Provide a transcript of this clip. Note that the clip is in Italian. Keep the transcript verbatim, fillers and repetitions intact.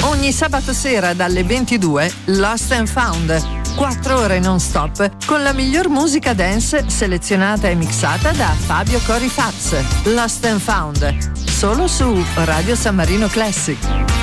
Ogni sabato sera dalle ventidue Lost and Found, quattro ore non stop con la miglior musica dance selezionata e mixata da Fabio Cori Faz. Lost and Found, solo su Radio San Marino Classic.